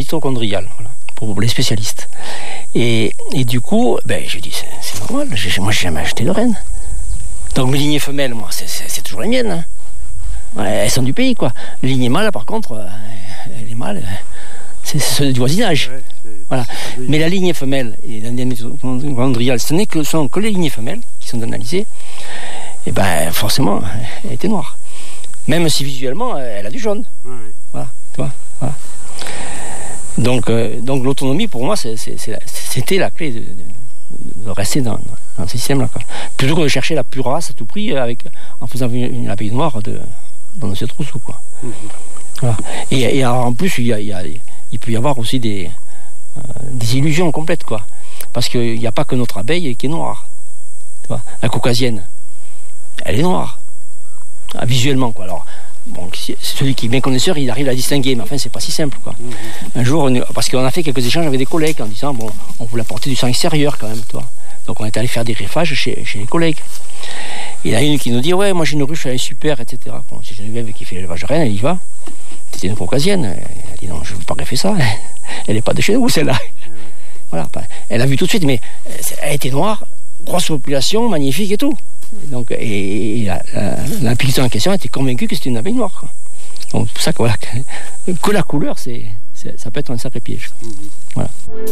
mitochondriale, voilà, pour les spécialistes. Et du coup, j'ai dit, c'est normal, moi j'ai jamais acheté de reine. Donc mes lignées femelles, moi, c'est toujours les miennes. Hein. Ouais, elles sont du pays, quoi. Les lignées mâles, par contre, les mâles, c'est ceux du voisinage. Ouais, voilà. Mais la lignée femelle et l'ADN mitochondrial, ce sont que les lignées femelles qui sont analysées. Et forcément, elle était noire. Même si visuellement, elle a du jaune. Ouais. Voilà, tu vois. Voilà. Donc l'autonomie, pour moi, c'était la clé de rester dans ce système-là, quoi. Plutôt que de chercher la pure race à tout prix en faisant une abeille noire dans notre trousseau, quoi. Mm-hmm. Voilà. Et alors, en plus, il peut y avoir aussi des illusions complètes, quoi. Parce qu'il n'y a pas que notre abeille qui est noire. Tu vois, la caucasienne, elle est noire. Visuellement, quoi. Alors, bon, celui qui est bien connaisseur, il arrive à la distinguer, mais enfin, c'est pas si simple, quoi. Un jour, parce qu'on a fait quelques échanges avec des collègues en disant, bon, on voulait apporter du sang extérieur quand même, toi. Donc, on est allé faire des greffages chez les collègues. Il y en a une qui nous dit, ouais, moi j'ai une ruche, elle est super, etc. Bon, c'est Geneviève qui fait l'élevage de reine, elle y va. C'était une caucasienne. Elle dit, non, je ne veux pas greffer ça. Elle n'est pas de chez nous, celle-là. Voilà. Elle a vu tout de suite, mais elle était noire, grosse population, magnifique et tout. Donc, et l'apiculteur en question était convaincu que c'était une abeille noire, quoi. Donc, c'est pour ça que, voilà, que la couleur, ça peut être un sacré piège. Voilà.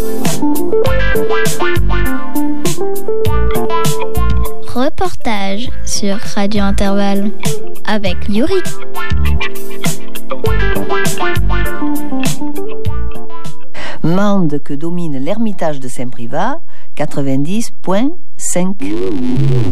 Reportage sur Radio Intervalle avec Yuri. Mende que domine l'ermitage de Saint-Privat, 90.5.